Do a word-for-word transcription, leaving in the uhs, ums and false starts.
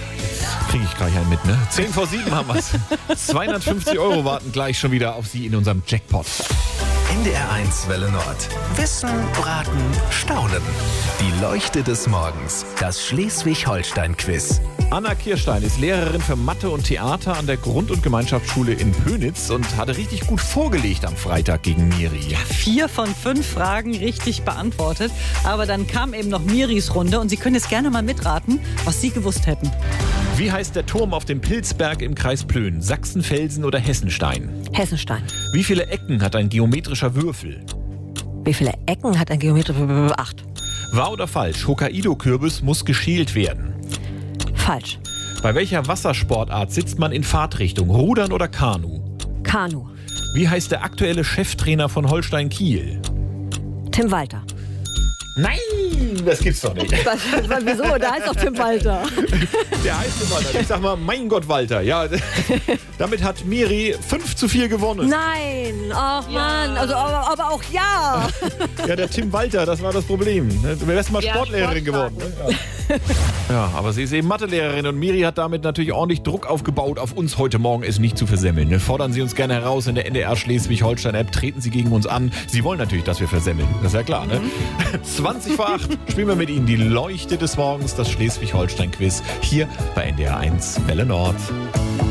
Kriege ich gleich einen mit, ne? zehn vor sieben haben wir's. zweihundertfünfzig Euro warten gleich schon wieder auf Sie in unserem Jackpot. N D R eins Welle Nord. Wissen, Braten, Staunen. Die Leuchte des Morgens. Das Schleswig-Holstein-Quiz. Anna Kirstein ist Lehrerin für Mathe und Theater an der Grund- und Gemeinschaftsschule in Pönitz und hatte richtig gut vorgelegt am Freitag gegen Miri. Vier von fünf Fragen richtig beantwortet. Aber dann kam eben noch Miris Runde und Sie können jetzt gerne mal mitraten, was Sie gewusst hätten. Wie heißt der Turm auf dem Pilzberg im Kreis Plön? Sachsenfelsen oder Hessenstein? Hessenstein. Wie viele Ecken hat ein geometrischer Würfel? Wie viele Ecken hat ein Geometrischer? Acht. Wahr oder falsch? Hokkaido-Kürbis muss geschält werden. Falsch. Bei welcher Wassersportart sitzt man in Fahrtrichtung? Rudern oder Kanu? Kanu. Wie heißt der aktuelle Cheftrainer von Holstein Kiel? Tim Walter. Nein, das gibt's doch nicht. Was, was, wieso? Da heißt doch Tim Walter. Der heißt Tim Walter. Ich sag mal, mein Gott, Walter. Ja, damit hat Miri fünf zu vier gewonnen. Nein, ach Mann, also aber, aber auch ja. Ja, der Tim Walter, das war das Problem. Du wärst mal Ja, Sportlehrerin geworden. Ja. Ja, aber sie ist eben Mathelehrerin und Miri hat damit natürlich ordentlich Druck aufgebaut, auf uns heute Morgen es nicht zu versemmeln. Fordern Sie uns gerne heraus in der N D R Schleswig-Holstein-App, treten Sie gegen uns an. Sie wollen natürlich, dass wir versemmeln. Das ist ja klar, ne? zwanzig vor acht spielen wir mit Ihnen die Leuchte des Morgens, das Schleswig-Holstein-Quiz, hier bei N D R eins Welle Nord.